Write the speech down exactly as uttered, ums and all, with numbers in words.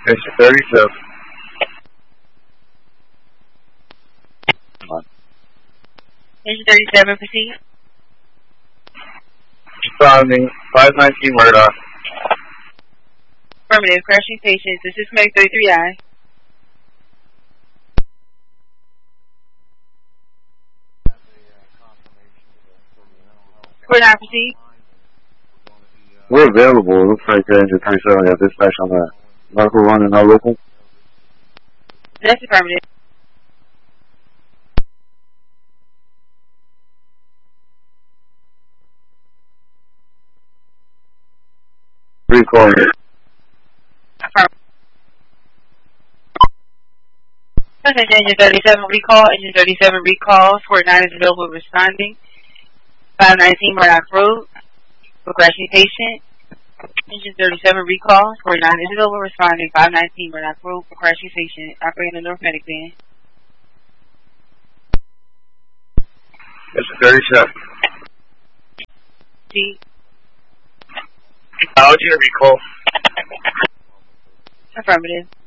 Engine thirty-seven. Engine thirty-seven, proceed. Responding, five nineteen Murdoch. Affirmative, crashing patients. This is Meg thirty-three I. Court nine, proceed. We're available. It looks like uh, Engine thirty-seven got dispatch on the medical run and our local. That's affirmative. Recall. Affirmative. Passenger Engine thirty-seven recall. Engine thirty-seven recall. Court nine is available responding. five nineteen Murdoch Road. For crashing patient. Engine thirty-seven recall. Court nine is available responding. five nineteen Murdoch Road. For crashing patient. Operating the North Medic van. Engine thirty-seven. See. Technology recall. Affirmative.